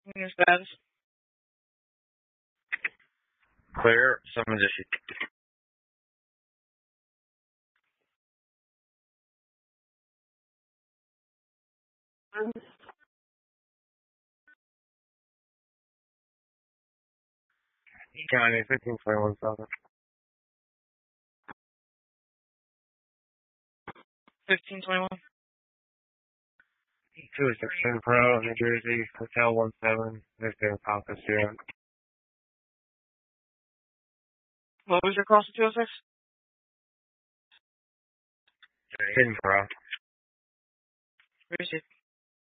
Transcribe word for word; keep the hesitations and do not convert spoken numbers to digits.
Your status? Clear. Someone just. County fifteen twenty-one South. Fifteen twenty-one. Two sixteen Pro, New Jersey, Hotel one seven. There's been a Papa Zero. What was your cross to two oh six? Ten Pro. Where is it?